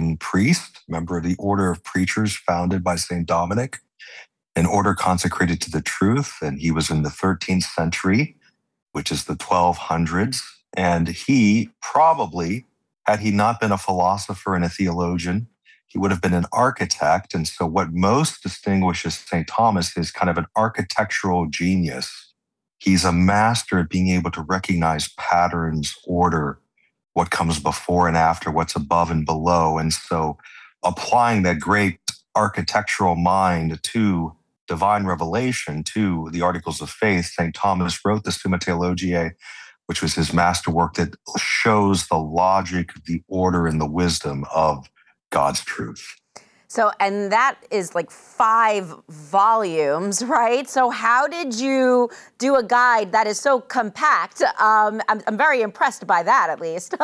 Dominican priest, member of the Order of Preachers founded by St. Dominic, an order consecrated to the truth. And he was in the 13th century, which is the 1200s. And he probably, had he not been a philosopher and a theologian, he would have been an architect. And so what most distinguishes St. Thomas is kind of an architectural genius. He's a master at being able to recognize patterns, order, what comes before and after, what's above and below. And so applying that great architectural mind to divine revelation, to the Articles of Faith, St. Thomas wrote the Summa Theologiae, which was his masterwork that shows the logic, the order, and the wisdom of God's truth. So, and that is like 5 volumes, right? So how did you do a guide that is so compact? I'm very impressed by that, at least.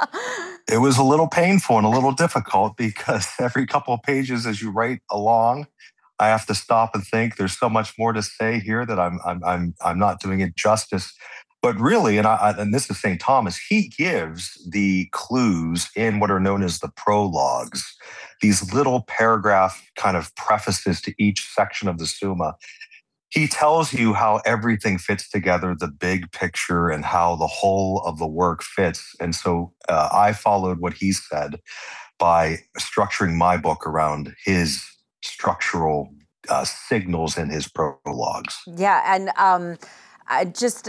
It was a little painful and a little difficult because every couple of pages as you write along, I have to stop and think there's so much more to say here that I'm not doing it justice. But really, and this is St. Thomas, he gives the clues in what are known as the prologues, these little paragraph kind of prefaces to each section of the Summa. He tells you how everything fits together, the big picture, and how the whole of the work fits. And so I followed what he said by structuring my book around his structural signals in his prologues. Yeah, and just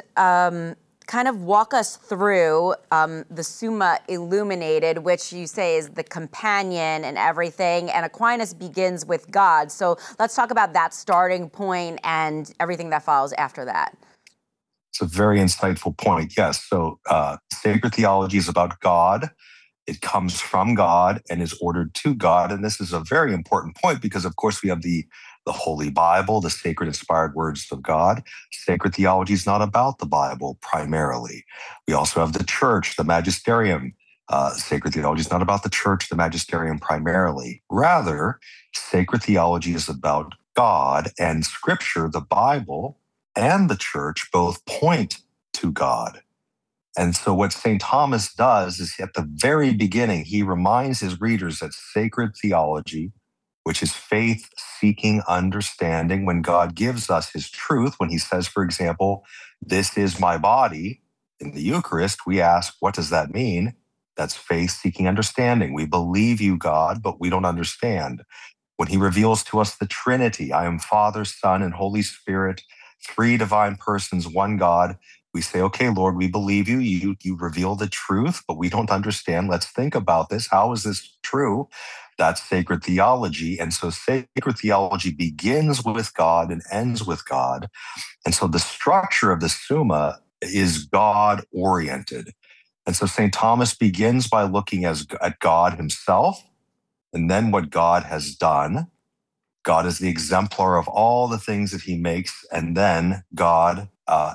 kind of walk us through the Summa Illuminated, which you say is the companion and everything, and Aquinas begins with God. So let's talk about that starting point and everything that follows after that. It's a very insightful point, yes. So sacred theology is about God. It comes from God and is ordered to God. And this is a very important point because, of course, we have the Holy Bible, the sacred inspired words of God. Sacred theology is not about the Bible primarily. We also have the church, the magisterium. Sacred theology is not about the church, the magisterium primarily. Rather, sacred theology is about God, and Scripture, the Bible, and the church both point to God. And so what St. Thomas does is at the very beginning, he reminds his readers that sacred theology, which is faith-seeking understanding, when God gives us his truth, when he says, for example, this is my body in the Eucharist, we ask, what does that mean? That's faith-seeking understanding. We believe you, God, but we don't understand. When he reveals to us the Trinity, I am Father, Son, and Holy Spirit, 3 divine persons, one God, we say, okay, Lord, we believe you. You reveal the truth, but we don't understand. Let's think about this. How is this true? That's sacred theology. And so sacred theology begins with God and ends with God. And so the structure of the Summa is God-oriented. And so St. Thomas begins by looking at God himself, and then what God has done. God is the exemplar of all the things that he makes, and then God,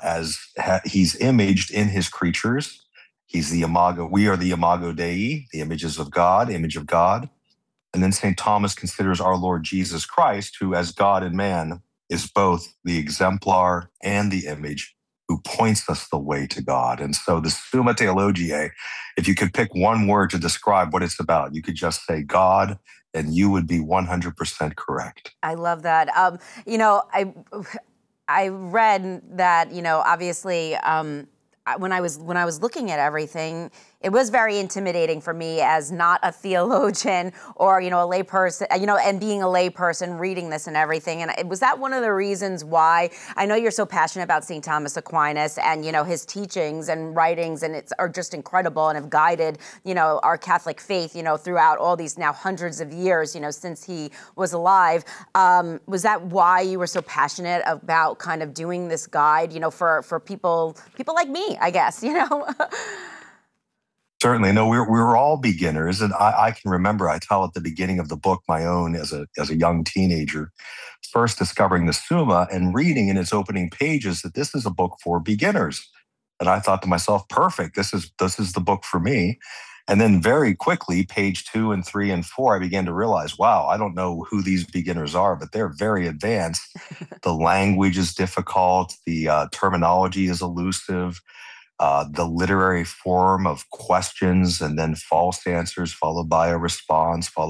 he's imaged in his creatures. He's the imago. We are the imago Dei, the images of God, image of God. And then St. Thomas considers our Lord Jesus Christ, who as God and man is both the exemplar and the image, who points us the way to God. And so the Summa Theologiae, if you could pick one word to describe what it's about, you could just say God, and you would be 100% correct. I love that. I read that, obviously, when I was looking at everything, it was very intimidating for me as not a theologian or, a layperson, and being a layperson reading this and everything. And was that one of the reasons why I know you're so passionate about St. Thomas Aquinas and, his teachings and writings are just incredible and have guided, our Catholic faith, throughout all these now hundreds of years, since he was alive. Was that why you were so passionate about kind of doing this guide, for people like me, I guess, Certainly. No, we're all beginners. And I can remember, I tell at the beginning of the book, my own as a young teenager, first discovering the Summa and reading in its opening pages that this is a book for beginners. And I thought to myself, perfect, this is the book for me. And then very quickly, page 2 and 3 and 4, I began to realize, wow, I don't know who these beginners are, but they're very advanced. The language is difficult. The terminology is elusive. the literary form of questions and then false answers followed by a response, followed